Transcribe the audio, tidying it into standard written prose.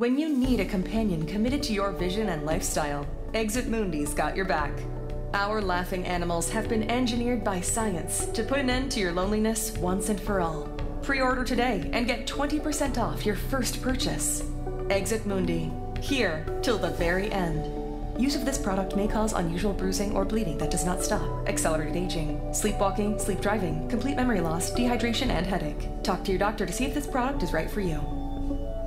When you need a companion committed to your vision and lifestyle, Exit Mundi's got your back. Our laughing animals have been engineered by science to put an end to your loneliness once and for all. Pre-order today and get 20% off your first purchase. Exit Mundi, here till the very end. Use of this product may cause unusual bruising or bleeding that does not stop, accelerated aging, sleepwalking, sleep driving, complete memory loss, dehydration, and headache. Talk to your doctor to see if this product is right for you.